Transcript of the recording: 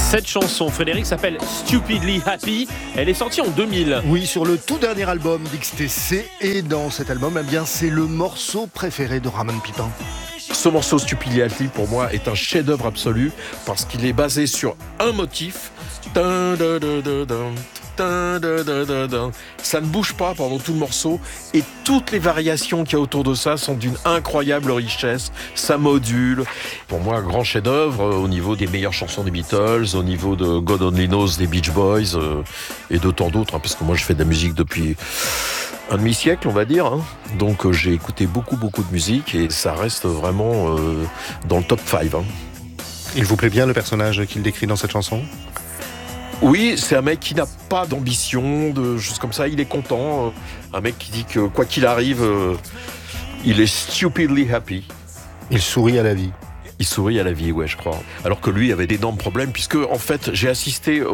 Cette chanson, Frédéric, s'appelle Stupidly Happy. Elle est sortie en 2000. Oui, sur le tout dernier album d'XTC. Et dans cet album, eh bien, c'est le morceau préféré de Ramon Pipin. Ce morceau Stupidly Happy, pour moi, est un chef-d'œuvre absolu parce qu'il est basé sur un motif. Ça ne bouge pas pendant tout le morceau et toutes les variations qu'il y a autour de ça sont d'une incroyable richesse. Ça module. Pour moi, un grand chef-d'œuvre au niveau des meilleures chansons des Beatles, au niveau de God Only Knows des Beach Boys et de tant d'autres, parce que moi je fais de la musique depuis un demi-siècle, on va dire. Donc j'ai écouté beaucoup de musique et ça reste vraiment dans le top 5. Il vous plaît bien le personnage qu'il décrit dans cette chanson ? Oui, c'est un mec qui n'a pas d'ambition, de choses comme ça. Il est content. Un mec qui dit que quoi qu'il arrive, il est stupidly happy. Il sourit à la vie. Il sourit à la vie, ouais, je crois. Alors que lui avait d'énormes problèmes, puisque en fait, j'ai assisté